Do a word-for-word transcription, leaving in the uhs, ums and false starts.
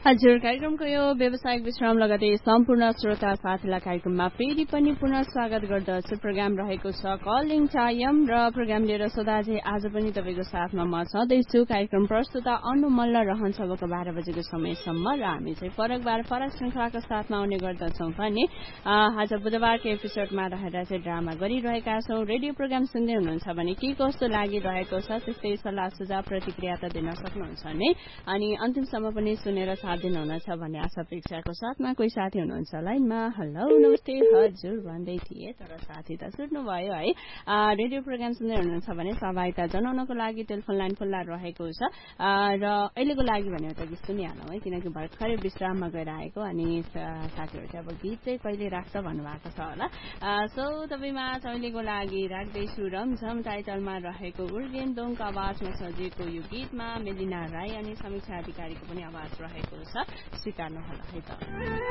हजुर कार्यक्रमको यो व्यावसायिक विश्राम लगतै सम्पूर्ण श्रोता साथीलाई कार्यक्रममा फेरि पनि पुनः स्वागत गर्दछु। प्रोग्राम रहेको छ कलिङ टाइम र प्रोग्राम लिएर सदाझै आज पनि तपाईँको साथमा म छँदैछु। कार्यक्रम प्रस्तुता अनु मल्ल रहन्छ बेलुका बाह्र बजेको समयसम्म र हामी चाहिँ फरक बार फरक श्रृङ्खलाको साथमा आउने गर्दछौँ भने आज बुधबारको एपिसोडमा रहेर चाहिँ ड्रामा गरिरहेका छौँ। रेडियो प्रोग्राम सुन्दै हुनुहुन्छ भने के कस्तो लागिरहेको छ त्यस्तै सल्लाह सुझाव प्रतिक्रिया त दिन सक्नुहुन्छ नि, अनि अन्तिमसम्म पनि सुनेर दिनुहुनेछ भन्ने आशा अपेक्षाको साथमा कोही साथी हुनुहुन्छ लाइनमा। हेलो नमस्ते हजुर भन्दै थिए तर साथी त सुन्नुभयो है। रेडियो प्रोग्राम सुन्दै हुनुहुन्छ भने सहभागिता जनाउनको लागि टेलिफोन लाइन खुल्ला रहेको छ र अहिलेको लागि भने त गीत सुनिहालौँ है, किनकि भर्खरै विश्राममा गएर आएको अनि साथीहरू चाहिँ अब गीत चाहिँ कहिले राख्छ भन्नुभएको छ होला। सो तपाईँमा अहिलेको लागि राख्दैछु रमझम टाइटलमा रहेको उर्गेन दोङको आवाजमा सजिएको यो गीतमा मेलिना राई अनि समीक्षा अधिकारीको पनि आवाज रहेको छ, स्वीकार्नु होला है त।